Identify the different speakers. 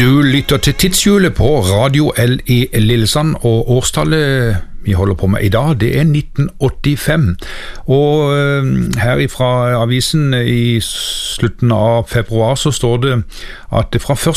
Speaker 1: Du lytter til Tidshjulet på Radio L i Lillesand, og årstallet vi holder på med i dag, det er 1985. Og her fra avisen i slutten av februar så står det at fra